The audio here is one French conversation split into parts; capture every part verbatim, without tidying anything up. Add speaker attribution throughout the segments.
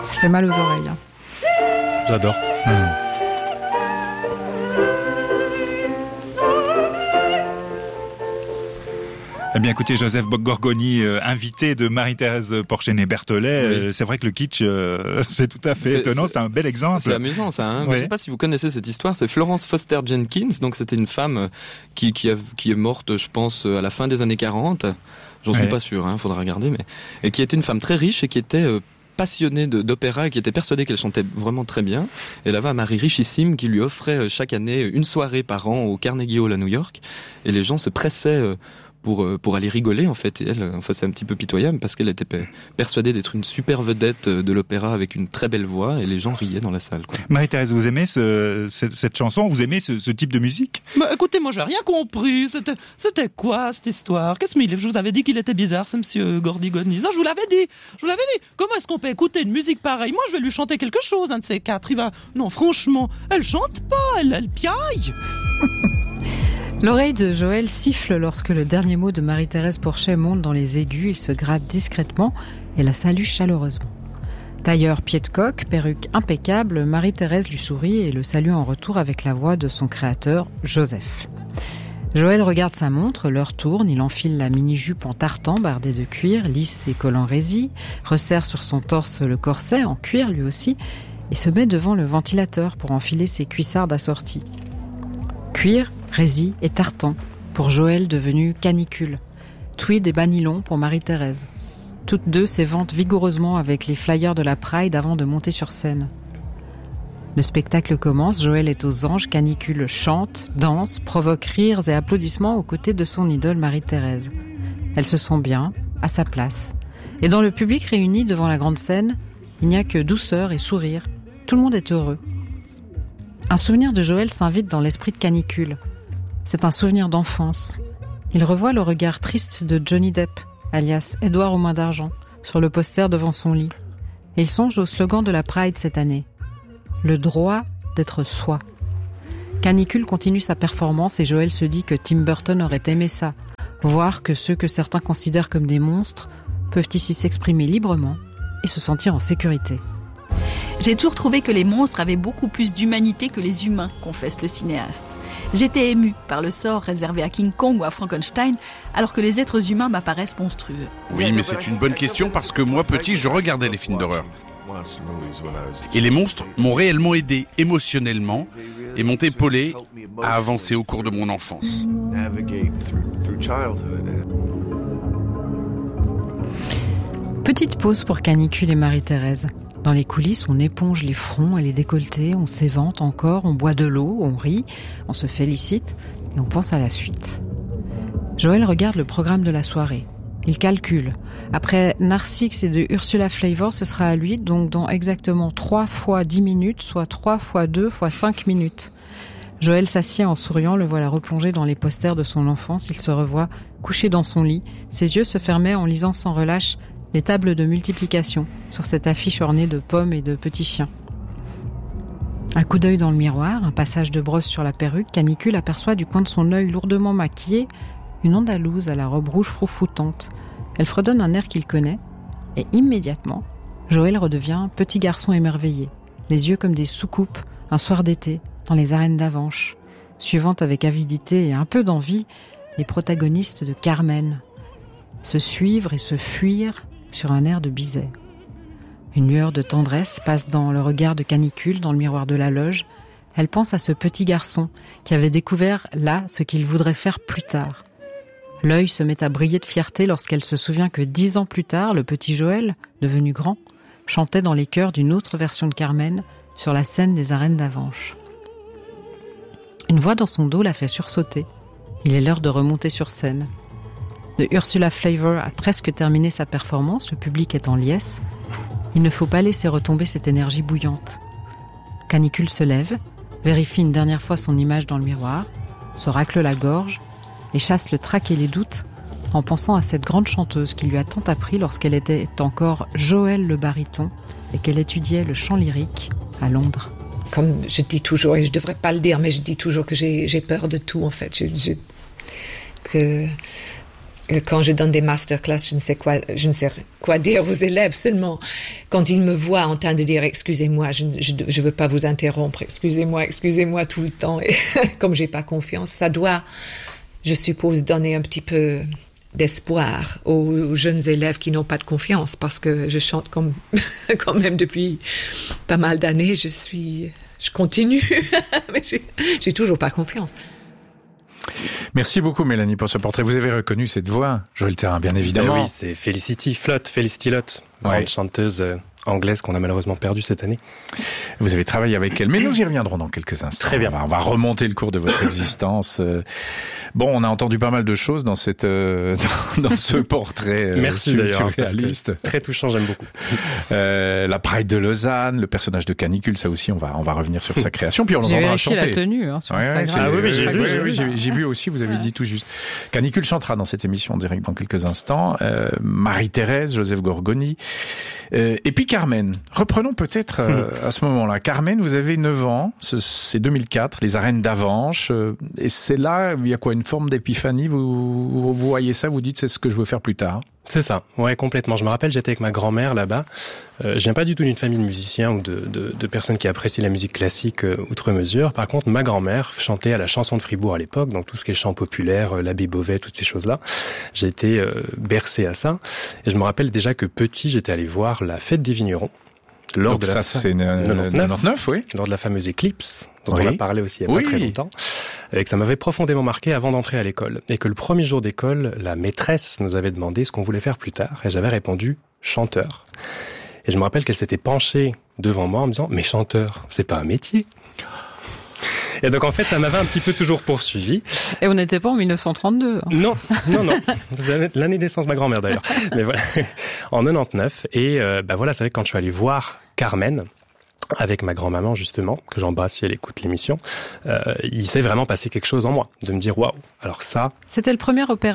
Speaker 1: Ça fait mal aux oreilles. Hein.
Speaker 2: J'adore. Mmh.
Speaker 3: Eh bien, écoutez, Joseph Gorgoni, euh, invité de Marie-Thérèse Porchenet-Berthollet, oui. euh, c'est vrai que le kitsch, euh, c'est tout à fait c'est, étonnant, c'est, c'est un bel exemple.
Speaker 4: C'est amusant, ça. Hein. Oui. Je ne sais pas si vous connaissez cette histoire, c'est Florence Foster Jenkins, donc c'était une femme qui, qui, a, qui est morte, je pense, à la fin des années quarante, j'en suis oui. pas sûr, il hein, faudra regarder, mais et qui était une femme très riche et qui était... Euh, passionnée de, d'opéra et qui était persuadée qu'elle chantait vraiment très bien. Elle avait un mari richissime qui lui offrait chaque année une soirée par an au Carnegie Hall à New York et les gens se pressaient pour, pour aller rigoler en fait. Et elle, enfin, c'est un petit peu pitoyable parce qu'elle était persuadée d'être une super vedette de l'opéra avec une très belle voix et les gens riaient dans la salle. Quoi.
Speaker 3: Marie-Thérèse, vous aimez ce, cette, cette chanson? Vous aimez ce, ce type de musique?
Speaker 5: Bah, écoutez, moi j'ai rien compris. C'était, c'était quoi cette histoire? Qu'est-ce que je vous avais dit qu'il était bizarre, ce monsieur Gorgoni? Je vous l'avais dit. Je vous l'avais dit. Comment est-ce qu'on peut écouter une musique pareille? Moi, je vais lui chanter quelque chose, un de ces quatre. Il va. Non, franchement, elle chante pas, elle, elle piaille.
Speaker 1: L'oreille de Joël siffle lorsque le dernier mot de Marie-Thérèse Porchet monte dans les aigus. Il se gratte discrètement et la salue chaleureusement. Tailleur pied de coq, perruque impeccable, Marie-Thérèse lui sourit et le salue en retour avec la voix de son créateur, Joseph. Joël regarde sa montre, l'heure tourne, il enfile la mini-jupe en tartan bardée de cuir, lisse ses collants résille, resserre sur son torse le corset, en cuir lui aussi, et se met devant le ventilateur pour enfiler ses cuissardes assorties. Cuir, résille et tartan pour Joël devenu canicule. Tweed et banylon pour Marie-Thérèse. Toutes deux s'éventent vigoureusement avec les flyers de la Pride avant de monter sur scène. Le spectacle commence, Joël est aux anges, canicule chante, danse, provoque rires et applaudissements aux côtés de son idole Marie-Thérèse. Elle se sent bien, à sa place. Et dans le public réuni devant la grande scène, il n'y a que douceur et sourire. Tout le monde est heureux. Un souvenir de Joël s'invite dans l'esprit de canicule. C'est un souvenir d'enfance. Il revoit le regard triste de Johnny Depp, alias Édouard aux mains d'argent, sur le poster devant son lit. Et il songe au slogan de la Pride cette année. Le droit d'être soi. Canicule continue sa performance et Joël se dit que Tim Burton aurait aimé ça. Voir que ceux que certains considèrent comme des monstres peuvent ici s'exprimer librement et se sentir en sécurité.
Speaker 6: J'ai toujours trouvé que les monstres avaient beaucoup plus d'humanité que les humains, confesse le cinéaste. J'étais émue par le sort réservé à King Kong ou à Frankenstein, alors que les êtres humains m'apparaissent monstrueux.
Speaker 7: Oui, mais c'est une bonne question parce que moi, petit, je regardais les films d'horreur. Et les monstres m'ont réellement aidé émotionnellement et m'ont épaulé à avancer au cours de mon enfance.
Speaker 1: Petite pause pour Canicule et Marie-Thérèse. Dans les coulisses, on éponge les fronts et les décolletés, on s'évente encore, on boit de l'eau, on rit, on se félicite et on pense à la suite. Joël regarde le programme de la soirée. Il calcule. Après Narcisse et de Ursula Flavor, ce sera à lui, donc dans exactement trois fois dix minutes, soit trois fois deux fois cinq minutes. Joël s'assied en souriant, le voilà replongé dans les posters de son enfance. Il se revoit couché dans son lit. Ses yeux se fermaient en lisant sans relâche les tables de multiplication sur cette affiche ornée de pommes et de petits chiens. Un coup d'œil dans le miroir, un passage de brosse sur la perruque, Canicule aperçoit du coin de son œil lourdement maquillé une Andalouse à la robe rouge froufroutante. Elle fredonne un air qu'il connaît et immédiatement, Joël redevient petit garçon émerveillé, les yeux comme des soucoupes, un soir d'été, dans les arènes d'Avanches, suivant avec avidité et un peu d'envie les protagonistes de Carmen, se suivre et se fuir sur un air de Bizet. Une lueur de tendresse passe dans le regard de Canicule, dans le miroir de la loge. Elle pense à ce petit garçon qui avait découvert là ce qu'il voudrait faire plus tard. L'œil se met à briller de fierté lorsqu'elle se souvient que dix ans plus tard, le petit Joël, devenu grand, chantait dans les chœurs d'une autre version de Carmen sur la scène des arènes d'Avanches. Une voix dans son dos la fait sursauter. Il est l'heure de remonter sur scène. De Ursula Flavor a presque terminé sa performance, le public est en liesse. Il ne faut pas laisser retomber cette énergie bouillante. Canicule se lève, vérifie une dernière fois son image dans le miroir, se racle la gorge et chasse le trac et les doutes en pensant à cette grande chanteuse qui lui a tant appris lorsqu'elle était encore Joël le baryton et qu'elle étudiait le chant lyrique à Londres.
Speaker 8: Comme je dis toujours, et je ne devrais pas le dire, mais je dis toujours que j'ai, j'ai peur de tout en fait. J'ai, j'ai, que... quand je donne des masterclass, je ne sais quoi, je ne sais quoi dire aux élèves. Seulement, quand ils me voient en train de dire excusez-moi, je je, je veux pas vous interrompre, excusez-moi, excusez-moi tout le temps. Et comme j'ai pas confiance, ça doit, je suppose, donner un petit peu d'espoir aux jeunes élèves qui n'ont pas de confiance, parce que je chante comme quand même depuis pas mal d'années. Je suis, je continue, mais j'ai, j'ai toujours pas confiance.
Speaker 9: Merci beaucoup Mélanie pour ce portrait. Vous avez reconnu cette voix, Joël Thérin, bien évidemment.
Speaker 2: Eh oui, c'est Felicity Flott, Felicity Lott, grande ouais. chanteuse euh, anglaise qu'on a malheureusement perdue cette année.
Speaker 9: Vous avez travaillé avec elle, mais nous y reviendrons dans quelques instants.
Speaker 2: Très bien.
Speaker 9: On va, on va remonter le cours de votre existence. Bon, on a entendu pas mal de choses dans cette, euh, dans, dans ce portrait.
Speaker 2: Merci
Speaker 9: sur,
Speaker 2: d'ailleurs.
Speaker 9: Surréaliste.
Speaker 2: Très touchant, j'aime beaucoup.
Speaker 9: Euh, la Pride de Lausanne, le personnage de Canicule, ça aussi, on va, on va revenir sur sa création. Puis on
Speaker 1: j'ai
Speaker 9: entendra chanter.
Speaker 1: J'ai vérifié la tenue hein, sur
Speaker 9: ouais,
Speaker 1: Instagram.
Speaker 9: Ah oui, oui, j'ai,
Speaker 1: vu,
Speaker 9: oui,
Speaker 1: j'ai,
Speaker 9: oui, j'ai, j'ai vu aussi. Vous avez ouais. dit tout juste. Canicule chantera dans cette émission en direct dans quelques instants. Euh, Marie-Thérèse, Joseph Gorgoni, euh, et puis Carmen. Reprenons peut-être euh, à ce moment-là. Carmen, vous avez neuf ans, c'est deux mille quatre, les arènes d'Avanches, euh, et c'est là, il y a quoi, une forme d'épiphanie, vous, vous voyez ça, vous dites c'est ce que je veux faire plus tard.
Speaker 2: C'est ça, ouais, complètement. Je me rappelle, j'étais avec ma grand-mère là-bas. Euh, je viens pas du tout d'une famille de musiciens ou de, de, de personnes qui apprécient la musique classique euh, outre mesure. Par contre, ma grand-mère chantait à la chanson de Fribourg à l'époque, donc tout ce qui est chant populaire, euh, l'abbé Beauvais, toutes ces choses-là. J'ai été euh, bercé à ça. Et je me rappelle déjà que petit, j'étais allé voir la fête des vignerons. Lors
Speaker 9: donc
Speaker 2: de
Speaker 9: ça,
Speaker 2: la
Speaker 9: c'est quatre-vingt-dix-neuf, oui.
Speaker 2: Lors de la fameuse éclipse, dont
Speaker 9: oui.
Speaker 2: on a parlé aussi il y a
Speaker 9: oui.
Speaker 2: pas très longtemps, et que ça m'avait profondément marqué avant d'entrer à l'école. Et que le premier jour d'école, la maîtresse nous avait demandé ce qu'on voulait faire plus tard, et j'avais répondu chanteur. Et je me rappelle qu'elle s'était penchée devant moi en me disant « Mais chanteur, c'est pas un métier !» Et donc en fait, ça m'avait un petit peu toujours poursuivi.
Speaker 1: Et on n'était pas en dix-neuf cent trente-deux. Hein.
Speaker 2: Non, non, non. L'année de naissance de ma grand-mère d'ailleurs. Mais voilà, en quatre-vingt-dix-neuf. Et euh, bah voilà, c'est vrai que quand je suis allé voir Carmen, avec ma grand-maman justement, que j'embrasse si elle écoute l'émission, euh, il s'est vraiment passé quelque chose en moi, de me dire waouh. Alors ça.
Speaker 1: C'était le premier opéra ?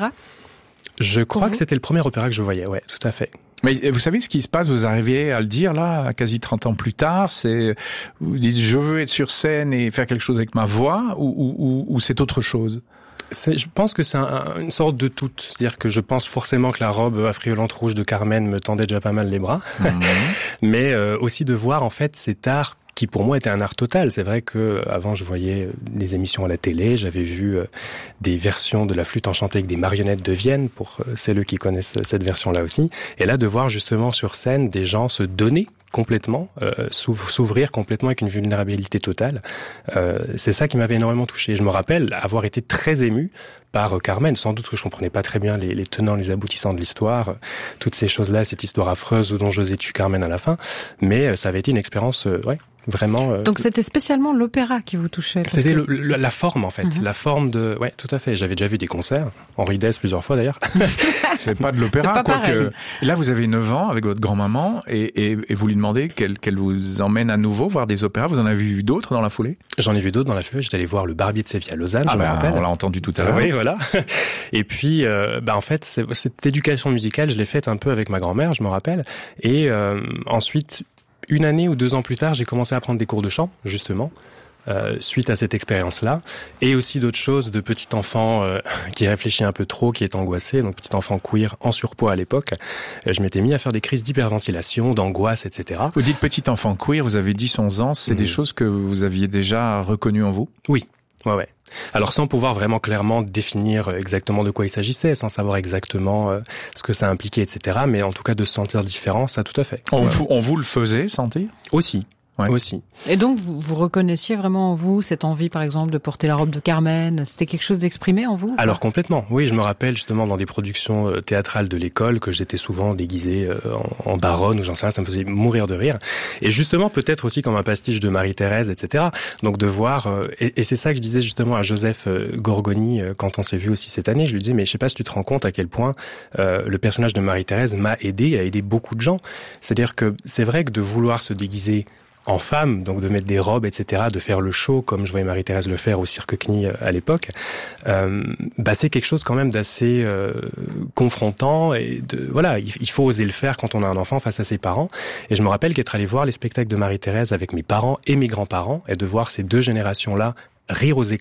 Speaker 2: Je crois que c'était le premier opéra que je voyais, ouais, tout à fait.
Speaker 9: Mais vous savez ce qui se passe, vous arrivez à le dire là, quasi trente ans plus tard, c'est, vous dites je veux être sur scène et faire quelque chose avec ma voix, ou, ou, ou, ou c'est autre chose ?
Speaker 2: C'est, je pense que c'est un, une sorte de tout. C'est-à-dire que je pense forcément que la robe affriolante rouge de Carmen me tendait déjà pas mal les bras. Mmh. Mais euh, aussi de voir en fait cet art qui pour moi était un art total. C'est vrai que avant je voyais des émissions à la télé, j'avais vu euh, des versions de la flûte enchantée avec des marionnettes de Vienne, pour euh, celles qui connaissent cette version-là aussi. Et là de voir justement sur scène des gens se donner complètement, euh, s'ouvrir complètement avec une vulnérabilité totale. Euh, c'est ça qui m'avait énormément touché. Je me rappelle avoir été très ému par Carmen, sans doute que je comprenais pas très bien les, les tenants, les aboutissants de l'histoire, toutes ces choses-là, cette histoire affreuse dont José tue Carmen à la fin, mais ça avait été une expérience, euh, ouais, vraiment. Euh,
Speaker 1: Donc c'était spécialement l'opéra qui vous touchait.
Speaker 2: C'était
Speaker 1: que...
Speaker 2: le, le, la forme en fait, mm-hmm. la forme de, ouais, tout à fait. J'avais déjà vu des concerts, Henri Dess plusieurs fois d'ailleurs.
Speaker 9: C'est pas de l'opéra, quoique. Là, vous avez neuf ans avec votre grand-maman et, et, et vous lui demandez qu'elle, qu'elle vous emmène à nouveau voir des opéras. Vous en avez vu d'autres dans la foulée ?
Speaker 2: J'en ai vu d'autres dans la foulée. J'étais allé voir le Barbier de Séville à Lausanne,
Speaker 9: ah
Speaker 2: je
Speaker 9: ben,
Speaker 2: me rappelle.
Speaker 9: On l'a entendu tout à l'heure.
Speaker 2: Oui, voilà. Et puis, euh, bah en fait, c'est, cette éducation musicale, je l'ai faite un peu avec ma grand-mère, je me rappelle. Et euh, ensuite, une année ou deux ans plus tard, j'ai commencé à prendre des cours de chant, justement. Euh, suite à cette expérience-là, et aussi d'autres choses de petit enfant euh, qui réfléchit un peu trop, qui est angoissé, donc petit enfant queer en surpoids à l'époque. Euh, je m'étais mis à faire des crises d'hyperventilation, d'angoisse, et cetera.
Speaker 9: Vous dites petit enfant queer, vous avez dix onze ans, c'est mmh. des choses que vous aviez déjà reconnues en vous ?
Speaker 2: Oui, ouais, ouais. Alors sans pouvoir vraiment clairement définir exactement de quoi il s'agissait, sans savoir exactement euh, ce que ça impliquait, et cetera. Mais en tout cas de se sentir différent, ça tout à fait.
Speaker 9: On,
Speaker 2: ouais.
Speaker 9: vous, on vous le faisait sentir ?
Speaker 2: Aussi. Ouais. Aussi.
Speaker 1: Et donc, vous, vous reconnaissiez vraiment en vous cette envie, par exemple, de porter la robe de Carmen ? C'était quelque chose d'exprimé en vous ?
Speaker 2: Alors complètement. Oui, je me rappelle justement dans des productions théâtrales de l'école que j'étais souvent déguisé en, en baronne ou j'en sais rien, ça me faisait mourir de rire. Et justement, peut-être aussi comme un pastiche de Marie-Thérèse, et cetera. Donc de voir, et, et c'est ça que je disais justement à Joseph Gorgoni quand on s'est vu aussi cette année. Je lui disais, mais je sais pas si tu te rends compte à quel point euh, le personnage de Marie-Thérèse m'a aidé, a aidé beaucoup de gens. C'est-à-dire que c'est vrai que de vouloir se déguiser en femme, donc de mettre des robes, et cetera, de faire le show, comme je voyais Marie-Thérèse le faire au Cirque Knie à l'époque, euh, bah c'est quelque chose quand même d'assez euh, confrontant, et de voilà, il, il faut oser le faire quand on a un enfant face à ses parents. Et je me rappelle qu'être allé voir les spectacles de Marie-Thérèse avec mes parents et mes grands-parents, et de voir ces deux générations-là rire aux éclats,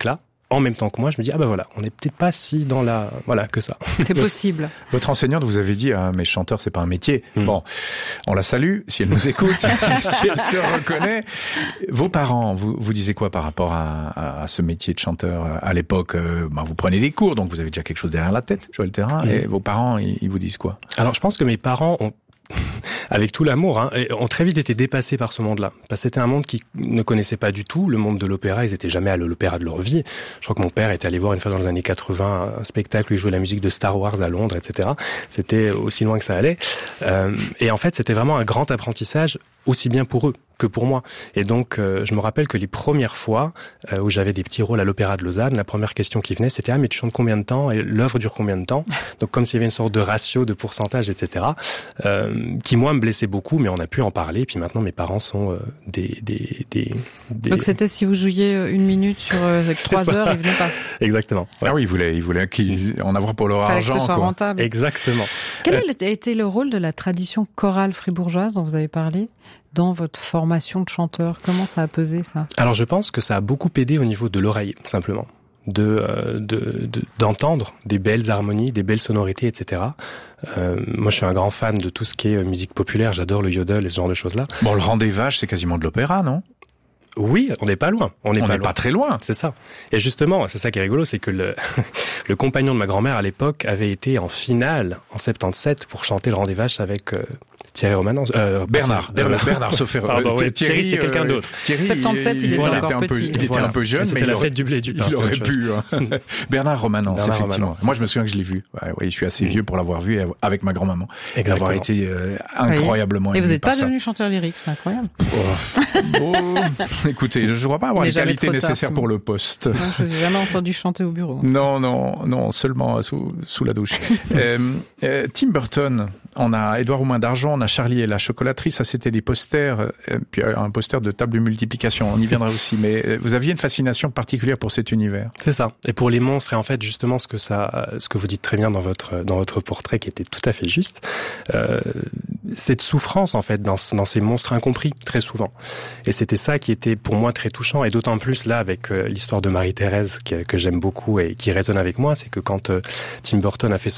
Speaker 2: en même temps que moi, je me dis, ah ben voilà, on n'est peut-être pas si dans la, voilà, que ça.
Speaker 1: C'est possible.
Speaker 9: Votre enseignante vous avait dit, ah, mais chanteur, c'est pas un métier. Mmh. Bon, on la salue, si elle nous écoute, si elle se reconnaît. Vos parents, vous, vous disiez quoi par rapport à, à, à ce métier de chanteur? À l'époque, euh, bah, vous prenez des cours, donc vous avez déjà quelque chose derrière la tête, Joël Thérin, mmh. et vos parents, ils, ils vous disent quoi?
Speaker 2: Alors, je pense que mes parents ont, avec tout l'amour, hein, ont très vite été dépassés par ce monde-là. Parce que c'était un monde qu'ils ne connaissaient pas du tout. Le monde de l'opéra, ils étaient jamais allés à l'opéra de leur vie. Je crois que mon père était allé voir une fois dans les années quatre-vingts un spectacle où il jouait la musique de Star Wars à Londres, et cetera. C'était aussi loin que ça allait. Euh, et en fait, c'était vraiment un grand apprentissage, aussi bien pour eux que pour moi. Et donc, euh, je me rappelle que les premières fois euh, où j'avais des petits rôles à l'Opéra de Lausanne, la première question qui venait, c'était « Ah, mais tu chantes combien de temps ? Et l'œuvre dure combien de temps ?» Donc, comme s'il y avait une sorte de ratio, de pourcentage, et cetera, euh, qui, moi, me blessait beaucoup, mais on a pu en parler. Et puis maintenant, mes parents sont euh, des, des, des, des...
Speaker 1: Donc, c'était si vous jouiez une minute sur euh, trois heures, ils venaient pas.
Speaker 2: Exactement.
Speaker 9: Ouais. Ah oui, ils voulaient, ils voulaient qu'ils en avoir pour leur
Speaker 1: Fallait
Speaker 9: argent.
Speaker 1: Que ce soit
Speaker 9: quoi.
Speaker 1: rentable.
Speaker 2: Exactement.
Speaker 1: Quel
Speaker 2: euh...
Speaker 1: a été le rôle de la tradition chorale fribourgeoise dont vous avez parlé dans votre formation de chanteur? Comment ça a pesé, ça? Alors,
Speaker 2: je pense que ça a beaucoup aidé au niveau de l'oreille, simplement. De, euh, de, de, d'entendre des belles harmonies, des belles sonorités, et cetera. Euh, moi, je suis un grand fan de tout ce qui est musique populaire. J'adore le yodel et ce genre de choses-là.
Speaker 9: Bon, le Rang des Vaches, c'est quasiment de l'opéra, non?
Speaker 2: Oui, on n'est pas loin. On n'est
Speaker 9: pas,
Speaker 2: pas
Speaker 9: très loin.
Speaker 2: C'est ça. Et justement, c'est ça qui est rigolo, c'est que le, le compagnon de ma grand-mère à l'époque avait été en finale en soixante-dix-sept pour chanter le Rang des Vaches avec euh, Thierry Romanon. Euh,
Speaker 9: Bernard, Bernard, Bernard Soffer.
Speaker 2: Pardon,
Speaker 9: Thierry,
Speaker 2: Thierry, c'est quelqu'un d'autre.
Speaker 9: Thierry,
Speaker 1: soixante-dix-sept, il était
Speaker 9: voilà,
Speaker 1: encore
Speaker 9: un
Speaker 1: petit.
Speaker 9: Peu, il
Speaker 2: voilà.
Speaker 9: était un peu jeune,
Speaker 2: c'était
Speaker 9: mais
Speaker 2: la
Speaker 9: il aurait,
Speaker 2: fête du blé du pain.
Speaker 9: Il aurait pu. Hein. Bernard Romanens,
Speaker 2: Bernard
Speaker 9: effectivement.
Speaker 2: Romanens.
Speaker 9: Moi, je me souviens que je l'ai vu. Ouais, oui, je suis assez mmh. vieux pour l'avoir vu avec ma grand-maman.
Speaker 2: Et
Speaker 9: d'avoir été euh, incroyablement.
Speaker 1: Et vous n'êtes pas
Speaker 9: ça.
Speaker 1: devenu chanteur lyrique, c'est incroyable.
Speaker 9: Oh. oh. Écoutez, je ne crois pas avoir les qualités nécessaires tard, pour le poste.
Speaker 1: Non, je vous ai jamais entendu chanter au bureau.
Speaker 9: Non, non, non, seulement sous, sous la douche. euh, euh, Tim Burton, on a Édouard aux mains d'argent, on a Charlie et la chocolaterie, ça c'était des posters, euh, puis un poster de table de multiplication, on y viendra aussi, mais euh, vous aviez une fascination particulière pour cet univers.
Speaker 2: C'est ça, et pour les monstres, et en fait justement ce que ça, ce que vous dites très bien dans votre, dans votre portrait qui était tout à fait juste, euh, cette souffrance en fait dans, dans ces monstres incompris, très souvent. Et c'était ça qui était pour moi très touchant, et d'autant plus là avec euh, l'histoire de Marie-Thérèse que, que j'aime beaucoup et qui résonne avec moi, c'est que quand euh, Tim Burton a fait son